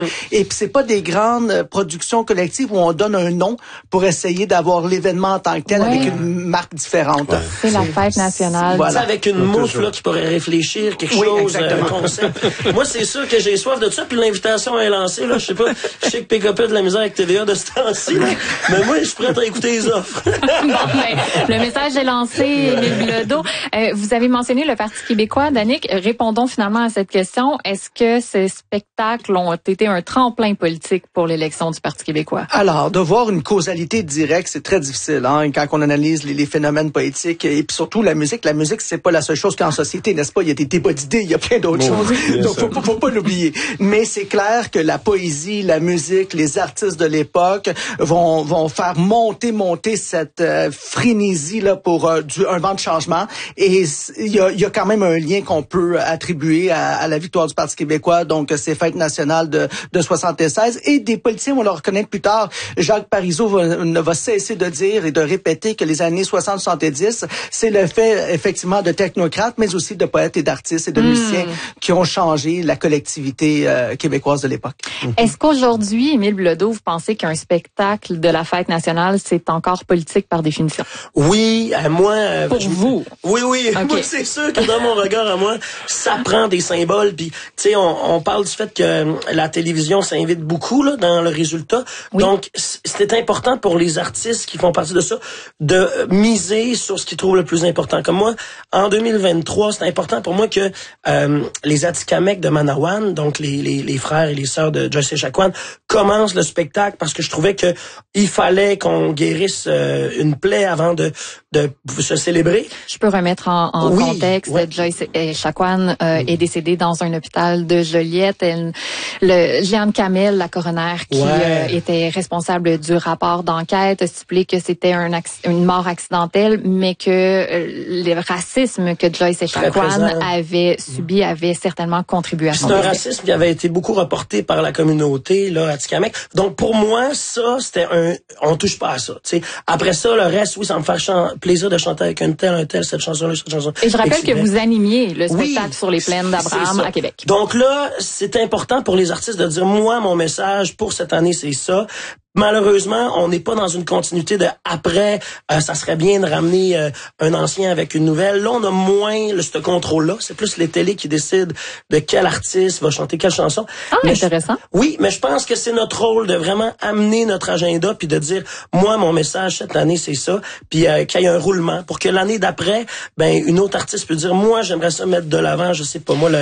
Et puis c'est pas des grandes productions collectives où on donne un nom pour essayer d'avoir l'événement en tant que tel avec une marque différente. Ouais. C'est la fête nationale. Voilà. Avec une mouffe là qui pourrait réfléchir quelque chose, un concept. Moi, c'est sûr que j'ai soif de ça, puis l'invitation est lancée, là, je sais pas, je sais que PKP a de la misère avec TVA de ce temps-ci, là, mais moi, je suis prêt à écouter les offres. Le message est lancé, Émile Bilodeau. Vous avez mentionné le Parti québécois, Danick. Répondons finalement à cette question. Est-ce que ces spectacles ont été un tremplin politique pour l'élection du Parti québécois? Alors, de voir une causalité directe, c'est très difficile, hein, quand on analyse les phénomènes poétiques et puis surtout la musique. La musique, c'est pas la seule chose qu'en société, n'est-ce pas? Il y a des débats d'idées, il y a plein d'autres choses. Donc, faut pas l'oublier. Mais c'est clair que la poésie, la musique, les artistes de l'époque vont faire monter cette frénésie là pour un vent de changement. Et il y a quand même un lien qu'on peut attribuer à la victoire du Parti québécois. Donc, ces fêtes nationales de 76 et des politiciens, on le reconnaît plus tard. Jacques Parizeau ne va cesser de dire et de répéter que les années 60-70, c'est le fait effectivement de technocrates, mais aussi de poètes et d'artistes et de musiciens qui ont changé la collectivité québécoise de l'époque. Est-ce qu'aujourd'hui, Émile Bilodeau, vous pensez qu'un spectacle de la fête nationale, c'est encore politique par définition? Oui, moi... Pour vous? Oui. Okay. Moi, c'est sûr que dans mon regard à moi, ça prend des symboles. Puis, tu sais, on parle du fait que la télévision s'invite beaucoup là dans le résultat. Oui. Donc, c'était important pour les artistes qui font partie de ça de miser sur ce qu'ils trouvent le plus important. Comme moi, en 2023, c'est important pour moi que les Atikamekw de Manawan, donc les frères et les sœurs de Joyce Echaquan, commencent le spectacle parce que je trouvais que il fallait qu'on guérisse une plaie avant de se célébrer. Je peux remettre en contexte. Joyce Echaquan est décédée dans un hôpital de Joliette. Jeanne Camel, la coroner qui était responsable du rapport d'enquête, a stipulé que c'était une mort accidentelle, mais que le racisme que Joyce Echaquan avait subi avait certainement contribué à son décès. C'est un racisme qui avait été beaucoup reporté par la communauté là à Atikamekw. Donc pour moi, ça c'était on touche pas à ça. T'sais. Après ça, le reste, oui, ça me fait plaisir de chanter avec un tel, cette chanson-là, cette chanson. Et je rappelle que vous animiez le spectacle sur les plaines d'Abraham à Québec. Donc là, c'est important pour les artistes de dire, moi, mon message pour cette année, c'est ça. Malheureusement, on n'est pas dans une continuité de après, ça serait bien de ramener un ancien avec une nouvelle. Là, on a moins ce contrôle-là. C'est plus les télés qui décident de quel artiste va chanter quelle chanson. Ah, mais intéressant. Oui, mais je pense que c'est notre rôle de vraiment amener notre agenda puis de dire, moi, mon message cette année, c'est ça. Puis qu'il y ait un roulement pour que l'année d'après, une autre artiste peut dire, moi, j'aimerais ça mettre de l'avant, je sais pas moi,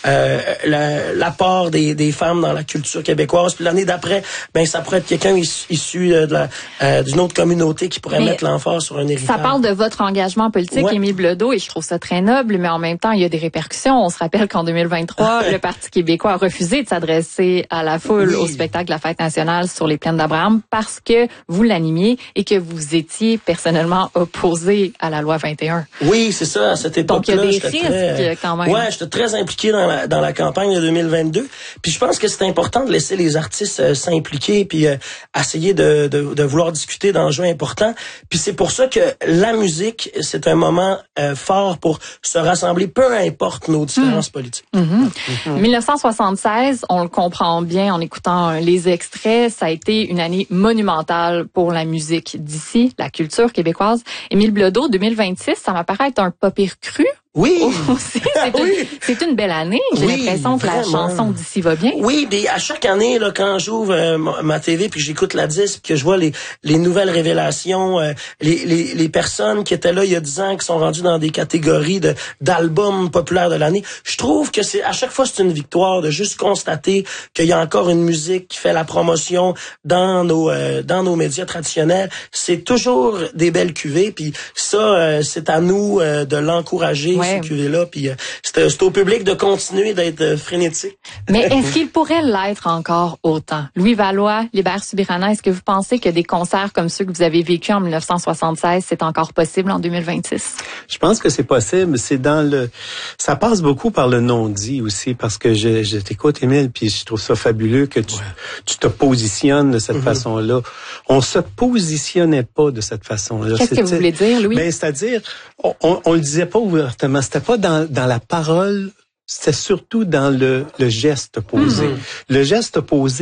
l'apport des femmes dans la culture québécoise. Puis l'année d'après, ça pourrait être quelqu'un issu d'une autre communauté qui pourrait mettre l'emphase sur un héritage. Ça parle de votre engagement politique, Émile Bilodeau, et je trouve ça très noble, mais en même temps, il y a des répercussions. On se rappelle qu'en 2023, le Parti québécois a refusé de s'adresser à la foule au spectacle de la Fête nationale sur les plaines d'Abraham parce que vous l'animiez et que vous étiez personnellement opposé à la loi 21. Oui, c'est ça, à cette époque-là. Donc, il y a des risques quand même. Ouais, j'étais très impliqué dans la campagne de 2022. Puis je pense que c'est important de laisser les artistes s'impliquer puis essayer de vouloir discuter d'enjeux importants. Puis c'est pour ça que la musique, c'est un moment fort pour se rassembler, peu importe nos différences politiques. 1976, on le comprend bien en écoutant les extraits, ça a été une année monumentale pour la musique d'ici, la culture québécoise. Émile Bilodeau, 2026, ça m'apparaît être un pas pire cru. Oui. C'est une belle année. J'ai l'impression que la chanson d'ici va bien. Oui, mais à chaque année, là, quand j'ouvre ma TV puis que j'écoute la disque, que je vois les nouvelles révélations, les personnes qui étaient là il y a 10 ans, qui sont rendues dans des catégories d'albums populaires de l'année, je trouve que à chaque fois, c'est une victoire de juste constater qu'il y a encore une musique qui fait la promotion dans nos médias traditionnels. C'est toujours des belles cuvées, puis ça, c'est à nous de l'encourager. Ces cuvées-là, puis c'est au public de continuer d'être frénétique. Mais est-ce qu'il pourrait l'être encore autant? Louis Valois, Libère Subirana, est-ce que vous pensez que des concerts comme ceux que vous avez vécus en 1976, c'est encore possible en 2026? Je pense que c'est possible. Ça passe beaucoup par le non-dit aussi, parce que je t'écoute, Émile, puis je trouve ça fabuleux que tu te positionnes de cette façon-là. On se positionnait pas de cette façon-là. Qu'est-ce que vous voulez dire, Louis? C'est-à-dire, on le disait pas ouvertement. C'était pas dans la parole c'était surtout dans le geste posé. Le geste posé